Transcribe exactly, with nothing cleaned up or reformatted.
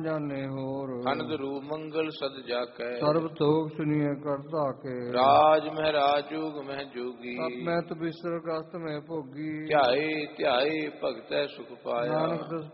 ਜਾਣੇ ਹੋਰ ਅਨੰਦ ਰੂਪ ਮੰਗਲ ਸਦ ਜਾਕੈ ਸਰਬ ਤੋਖ ਸੁਨੀਏ ਕਰਤਾ ਕੇ ਰਾਜ ਮਹਿਰਾਜ ਜੁਗ ਮਹਿ ਜੋਗੀ ਤਪ ਮੈਂ ਤਪੀਸਰ ਕਸਤ ਮੈਂ ਭੋਗੀ ਧਿਆਏ ਧਿਆਏ ਭਗਤੈ ਸੁਖ ਪਾਇਆ ਨਾਨਕ